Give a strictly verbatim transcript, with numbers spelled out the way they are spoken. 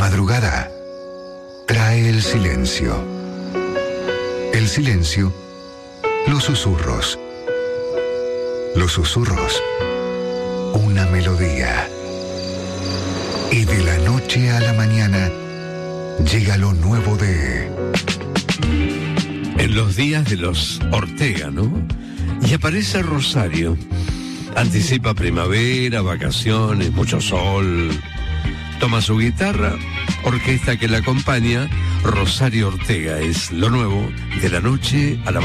madrugada trae el silencio. El silencio, los susurros. Los susurros, una melodía. Y de la noche a la mañana llega lo nuevo de... En los días de los Ortega, ¿no? Y aparece Rosario. Anticipa primavera, vacaciones, mucho sol. Toma su guitarra, orquesta que la acompaña. Rosario Ortega es lo nuevo de la noche a la